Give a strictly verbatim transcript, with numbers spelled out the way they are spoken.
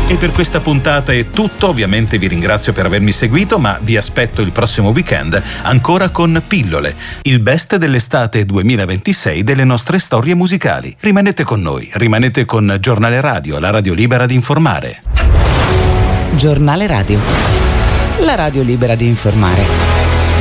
E per questa puntata è tutto, ovviamente vi ringrazio per avermi seguito, ma vi aspetto il prossimo weekend ancora con Pillole, il best dell'estate duemilaventisei delle nostre storie musicali. Rimanete con noi, rimanete con Giornale Radio, la radio libera di informare. Giornale Radio, la radio libera di informare.